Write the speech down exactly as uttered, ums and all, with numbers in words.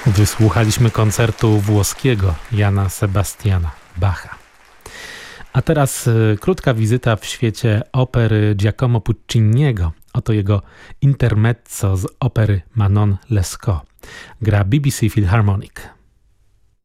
Wysłuchaliśmy koncertu włoskiego Jana Sebastiana Bacha. A teraz y, krótka wizyta w świecie opery Giacomo Pucciniego. Oto jego intermezzo z opery Manon Lescaut. Gra B B C Philharmonic.